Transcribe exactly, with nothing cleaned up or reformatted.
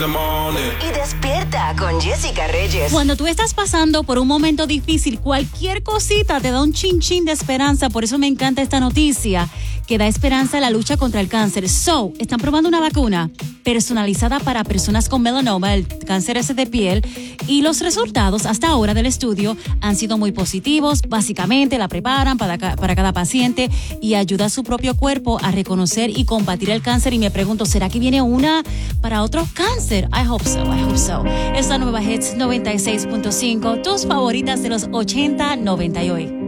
Y despierta con Jessica Reyes. Cuando tú estás pasando por un momento difícil, cualquier cosita te da un chin chin de esperanza. Por eso me encanta esta noticia que da esperanza a la lucha contra el cáncer. So, están probando una vacuna personalizada para personas con melanoma, el cáncer ese de piel, y los resultados hasta ahora del estudio han sido muy positivos. Básicamente la preparan para, para cada paciente y ayuda a su propio cuerpo a reconocer y combatir el cáncer. Y me pregunto, ¿será que viene una para otro cáncer? I hope so, I hope so. Esta nueva Hits noventa y seis punto cinco, tus favoritas de los ochenta, noventa y hoy.